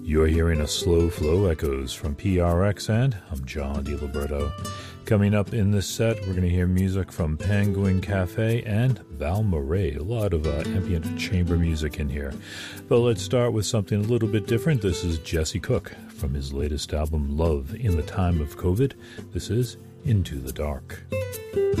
You're hearing a Slow Flow Echoes from PRX, and I'm John DiLiberto. Coming up in this set, we're going to hear music from Penguin Cafe and Val Moret. A lot of ambient chamber music in here. But let's start with something a little bit different. This is Jesse Cook from his latest album, Love in the Time of COVID. This is Into the Dark.